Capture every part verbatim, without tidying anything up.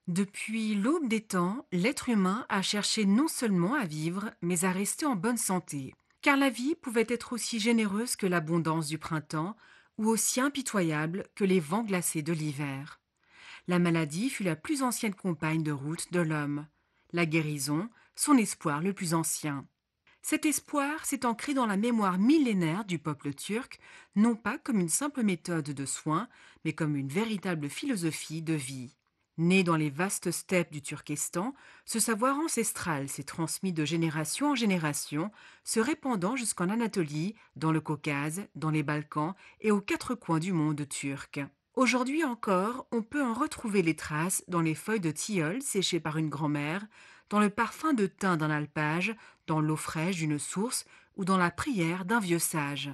Depuis l'aube des temps, l'être humain a cherché non seulement à vivre, mais à rester en bonne santé. Car la vie pouvait être aussi généreuse que l'abondance du printemps, ou aussi impitoyable que les vents glacés de l'hiver. La maladie fut la plus ancienne compagne de route de l'homme. La guérison, son espoir le plus ancien. Cet espoir s'est ancré dans la mémoire millénaire du peuple turc, non pas comme une simple méthode de soins, mais comme une véritable philosophie de vie. Né dans les vastes steppes du Turkestan, ce savoir ancestral s'est transmis de génération en génération, se répandant jusqu'en Anatolie, dans le Caucase, dans les Balkans et aux quatre coins du monde turc. Aujourd'hui encore, on peut en retrouver les traces dans les feuilles de tilleul séchées par une grand-mère, dans le parfum de thym d'un alpage, dans l'eau fraîche d'une source ou dans la prière d'un vieux sage.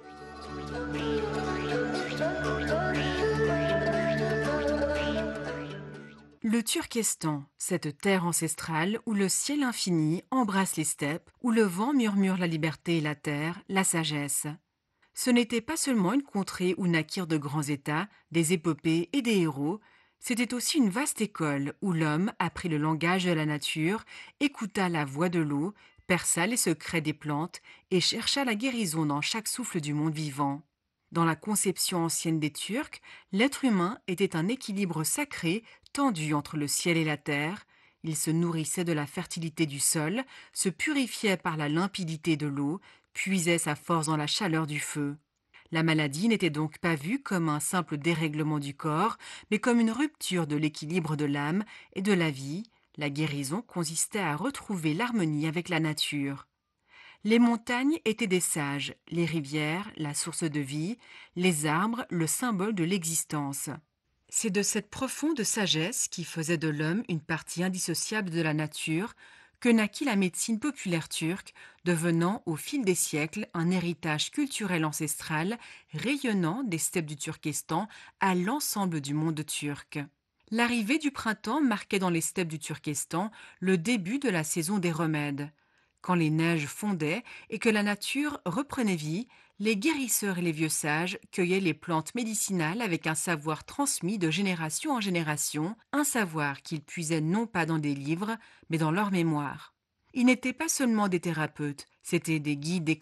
Le Turkestan, cette terre ancestrale où le ciel infini embrasse les steppes, où le vent murmure la liberté et la terre, la sagesse. Ce n'était pas seulement une contrée où naquirent de grands États, des épopées et des héros, c'était aussi une vaste école où l'homme apprit le langage de la nature, écouta la voix de l'eau, perça les secrets des plantes et chercha la guérison dans chaque souffle du monde vivant. Dans la conception ancienne des Turcs, l'être humain était un équilibre sacré tendu entre le ciel et la terre. Il se nourrissait de la fertilité du sol, se purifiait par la limpidité de l'eau, puisait sa force dans la chaleur du feu. La maladie n'était donc pas vue comme un simple dérèglement du corps, mais comme une rupture de l'équilibre de l'âme et de la vie. La guérison consistait à retrouver l'harmonie avec la nature. Les montagnes étaient des sages, les rivières, la source de vie, les arbres, le symbole de l'existence. C'est de cette profonde sagesse qui faisait de l'homme une partie indissociable de la nature que naquit la médecine populaire turque, devenant au fil des siècles un héritage culturel ancestral rayonnant des steppes du Turkestan à l'ensemble du monde turc. L'arrivée du printemps marquait dans les steppes du Turkestan le début de la saison des remèdes. Quand les neiges fondaient et que la nature reprenait vie, les guérisseurs et les vieux sages cueillaient les plantes médicinales avec un savoir transmis de génération en génération, un savoir qu'ils puisaient non pas dans des livres, mais dans leur mémoire. Ils n'étaient pas seulement des thérapeutes, c'étaient des guides